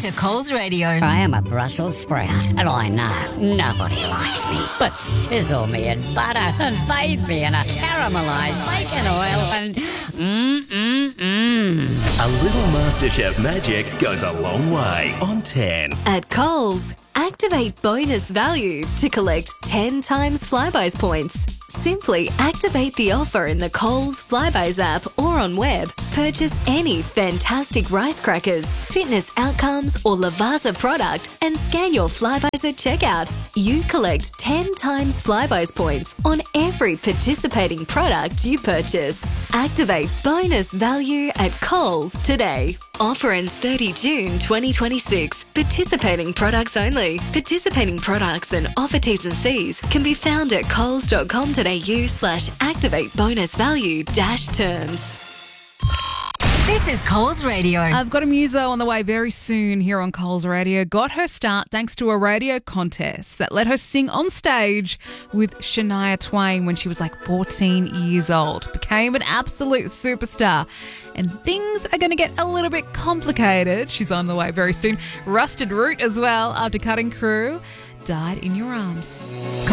to Coles Radio. I am a Brussels sprout, and I know nobody likes me. But sizzle me in butter and bathe me in a caramelised bacon oil and A little MasterChef magic goes a long way on 10. At Coles, activate bonus value to collect 10 times Flybuys points. Simply activate the offer in the Coles Flybuys app or on web. Purchase any fantastic rice crackers, fitness outcomes or Lavazza product and scan your Flybuys at checkout. You collect 10 times Flybuys points on every participating product you purchase. Activate bonus value at Coles today. Offer ends 30 June 2026. Participating products only. Participating products and offer T's and C's can be found at coles.com.au/activate bonus value -terms. This is Coles Radio. I've got a muso on the way very soon here on Coles Radio. Got her start thanks to a radio contest that let her sing on stage with Shania Twain when she was like 14 years old. Became an absolute superstar. And things are going to get a little bit complicated. She's on the way very soon. Rusted Root as well after Cutting Crew. Died in Your Arms. It's